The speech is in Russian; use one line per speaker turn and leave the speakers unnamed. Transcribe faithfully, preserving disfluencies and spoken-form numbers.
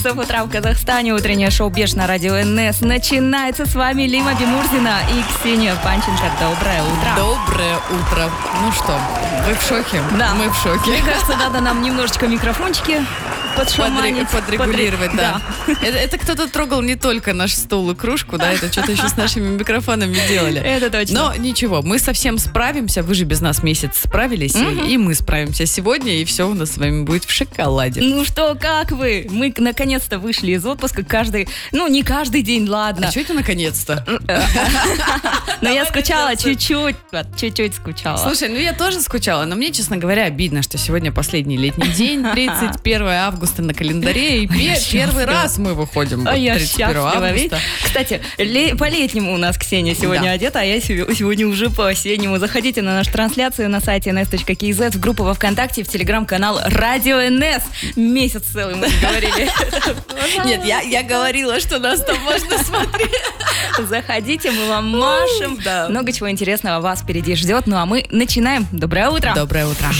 С утра в Казахстане утреннее шоу «Беш» на радио эн эс начинается. С вами Лима Бимурзина и Ксения Панченко. Доброе утро.
Доброе утро. Ну что, вы в шоке?
Да.
Мы в шоке.
Мне кажется, надо нам немножечко микрофончики подшаманить.
Подрегулировать,
подре-
да. Это, это кто-то трогал не только наш стол и кружку, да, это что-то еще с нашими микрофонами делали.
Это точно.
Но ничего, мы совсем справимся, вы же без нас месяц справились,
Мгм.
и, и мы справимся сегодня, и все у нас с вами будет в шоколаде.
Ну что, как вы? Мы наконец-то вышли из отпуска. Каждый, ну не каждый день, ладно.
А что это наконец-то?
Но я скучала
начнёмся.
чуть-чуть, вот, чуть-чуть скучала.
Слушай, ну я тоже скучала, но мне, честно говоря, обидно, что сегодня последний летний день, тридцать первое августа на календаре, и
А я
пе- первый
счастлива.
раз мы выходим
А
вот
я
тридцать первого
счастлива, видишь?
августа.
Кстати, ле- по-летнему у нас Ксения сегодня
Да.
одета, а я себе- сегодня уже по-осеннему. Заходите на нашу трансляцию на сайте эн эс точка кей зет, в группу во ВКонтакте, в телеграм-канал Радио эн эс. Месяц целый мы говорили.
Нет, я, я говорила, что нас там можно смотреть.
Заходите, мы вам машем.
Да.
Много чего интересного вас впереди ждет. Ну а мы начинаем. Доброе утро.
Доброе утро.